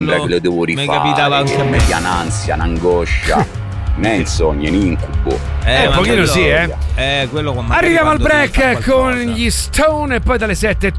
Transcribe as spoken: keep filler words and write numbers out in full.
che lo devo rifare. Mi capitava anche a me. Mi un'ansia, un'angoscia. Non è un sogno, è un incubo. Eh, un pochino quello, sì, eh. Eh, quello con Arriviamo al break qualcosa. con gli Stone e poi dalle sette